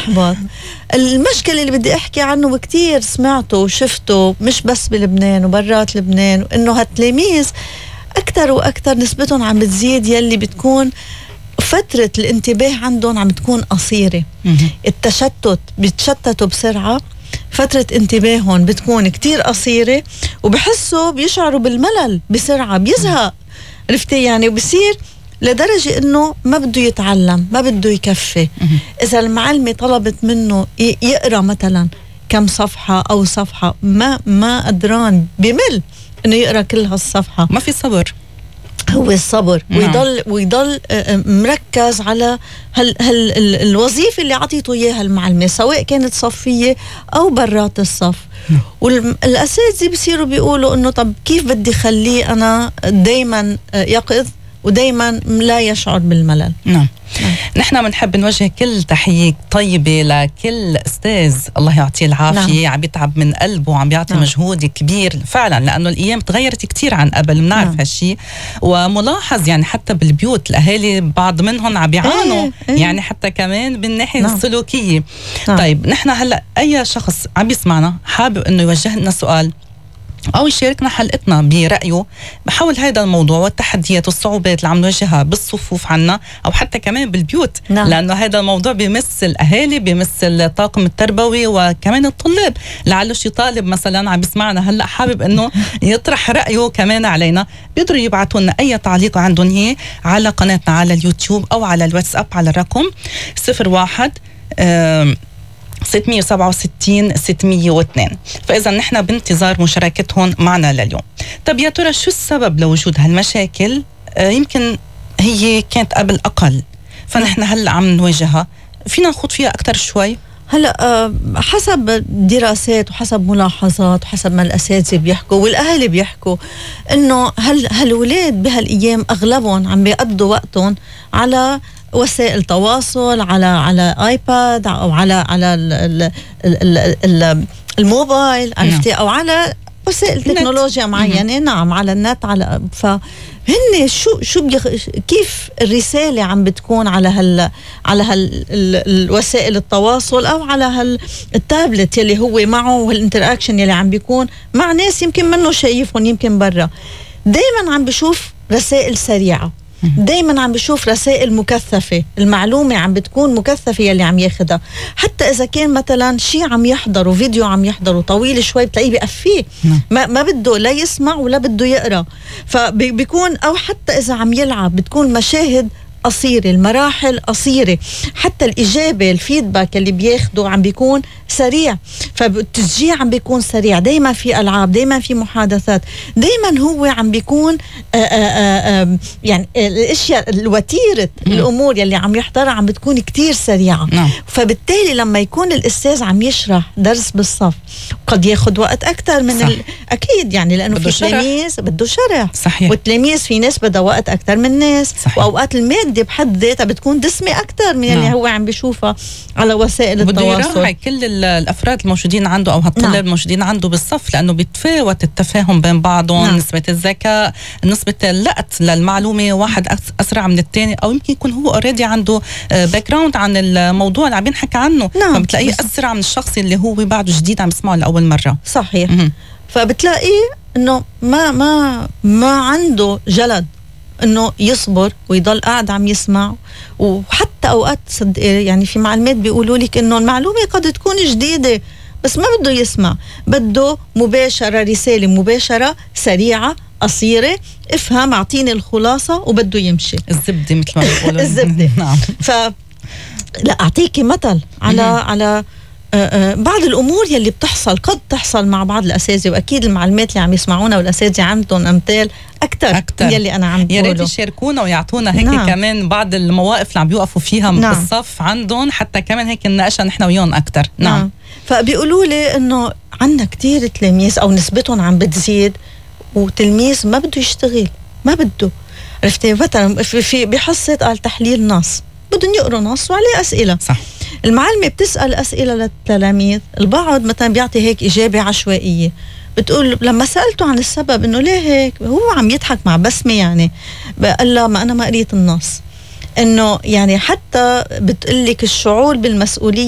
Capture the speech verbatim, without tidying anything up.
محبط. المشكلة اللي بدي أحكي عنه وكتير سمعته وشفته مش بس بلبنان وبرات لبنان، إنه هالتلاميذ أكتر وأكتر نسبتهم عم بتزيد يلي بتكون فترة الانتباه عندهم عم بتكون قصيرة. التشتت بيتشتتوا بسرعة، فترة انتباههم بتكون كتير قصيرة، وبحسوا بيشعروا بالملل بسرعة، بيزهق، عرفتي يعني، وبصير لدرجة انه ما بده يتعلم، ما بده يكفي. اذا المعلمة طلبت منه يقرأ مثلا كم صفحة او صفحة، ما ما قدران، بمل انه يقرأ كل هالصفحة، ما في صبر. هو الصبر، ويضل ويضل مركز على هال هال الوظيفة اللي عطيته إياها المعلمة، سواء كانت صفية أو برات الصف. والأساتذة بيصيروا بيقولوا إنه طب كيف بدي خليه أنا دايما يقظ ودايما لا يشعر بالملل. نعم. نحن بنحب نوجه كل تحية طيبة لكل أستاذ الله يعطيه العافية. نعم. عم بيتعب من قلبه وعم بيعطي نعم. مجهود كبير فعلا، لأنه الأيام تغيرت كتير عن قبل، بنعرف نعم. هالشي. وملاحظ يعني حتى بالبيوت الأهالي بعض منهم عم بيعانوا ايه ايه. يعني حتى كمان بالناحية نعم. السلوكية. نعم. طيب نحن هلأ أي شخص عم بيسمعنا حابب أنه يوجه لنا سؤال أو يشاركنا حلقتنا برأيه بحول هذا الموضوع والتحديات والصعوبات اللي عم نواجهها بالصفوف عنا أو حتى كمان بالبيوت. نعم. لأنه هذا الموضوع بيمس الأهالي، بيمس الطاقم التربوي وكمان الطلاب. لعله شي طالب مثلا عم بيسمعنا هلأ حابب أنه يطرح رأيه كمان علينا، بيقدروا يبعتوا لنا أي تعليق عندهم هي على قناتنا على اليوتيوب أو على الواتساب على الرقم صفر واحد ستمية وسبعة وستين ستمية واثنين. فإذا نحن بانتظار مشاركتهم معنا لليوم. طب يا ترى شو السبب لوجود هالمشاكل؟ آه يمكن هي كانت قبل أقل، فنحن هلأ عم نواجهها، فينا نخوض فيها أكتر شوي؟ هلا أه حسب دراسات وحسب ملاحظات وحسب ما الأساتذة بيحكوا والأهل بيحكوا إنه هال هالولاد بهالأيام أغلبهم عم بيقضوا وقتهم على وسائل تواصل، على على ايباد او على على ال ال ال ال الموبايل، عرفتي، او على وسائل تكنولوجيا معينه. نعم، على النت. على فهن شو شو بيخ... كيف الرساله عم بتكون على هال على هال الوسائل التواصل او على هال التابلت يلي هو معه، والانتراكشن يلي عم بيكون مع ناس يمكن منه شايفهم، يمكن برا. دايما عم بشوف رسائل سريعه، دايما عم بشوف رسائل مكثفة، المعلومة عم بتكون مكثفة يلي عم ياخدها. حتى إذا كان مثلا شيء عم يحضره، فيديو عم يحضره طويل شوي، بتلاقيه بقفيه، ما, ما بده لا يسمع ولا بده يقرأ. فبيكون أو حتى إذا عم يلعب بتكون مشاهد قصيرة، المراحل قصيرة، حتى الإجابة الفيدباك اللي بياخده عم بيكون سريع، فالتشجيع عم بيكون سريع. دايما في ألعاب، دايما في محادثات، دايما هو عم بيكون آآ آآ يعني الاشياء الوتيرة الامور يلي عم يحضرها عم بتكون كتير سريعة. نعم. فبالتالي لما يكون الاستاذ عم يشرح درس بالصف قد ياخد وقت اكثر من ال... اكيد يعني، لانه في تلاميذ بده شرح. صحيح. والتلاميذ في ناس بدها وقت اكثر من ناس. صحيح. واوقات المادة بحد ذاتها بتكون دسمة اكثر من اللي نعم. هو عم بيشوفها على وسائل التواصل. بده يراعي كل الافراد الموجودين عنده او هالطلاب نعم. الموجودين عنده بالصف، لانه بيتفاوت التفاهم بين بعضهم. نعم. نسبة الذكاء، نسبة اللقط للمعلومة، واحد اسرع من الثاني، او يمكن يكون هو اوريدي عنده باك جراوند عن الموضوع اللي عم ينحكى عنه. نعم. فبتلاقيه اسرع من الشخص اللي هو بعده جديد عم يسمعه لاول مرة. صحيح. م- فبتلاقيه انه ما ما ما عنده جلد انه يصبر ويضل قاعد عم يسمع. وحتى اوقات صد يعني في معلومات بيقولوا لك انه المعلومه قد تكون جديده بس ما بده يسمع، بده مباشره، رساله مباشره سريعه قصيره، افهم، اعطيني الخلاصه، وبده يمشي. الزبده مثل ما بيقولوا. الزبده. نعم. ف لا اعطيكي مثل على على آآ آآ بعض الأمور يلي بتحصل، قد تحصل مع بعض الأساتذة، وأكيد المعلومات اللي عم يسمعونا والأساتذة عندهم أمثال أكتر, أكتر. يلي أنا عم بقوله. يا ريت يشاركونا ويعطونا هيك. نعم. كمان بعض المواقف اللي عم بيوقفوا فيها. نعم. بالصف عندهم، حتى كمان هيك نناقشها نحن وياهم أكتر. نعم. نعم. فبيقولوا لي إنه عندنا كتير تلاميذ أو نسبتهم عم بتزيد، وتلميذ ما بده يشتغل، ما بده، عرفتي، مثلا في, في بحصة قال تحليل نص، بدهم يقروا نص وعليه أسئلة. صح. المعلمة بتسأل أسئلة للتلاميذ، البعض مثلا بيعطي هيك إجابة عشوائية، بتقول لما سألته عن السبب إنه ليه هيك، هو عم يضحك مع بسمة، يعني قال لا ما أنا ما قريت النص. إنه يعني حتى بتقلك الشعور بالمسؤولية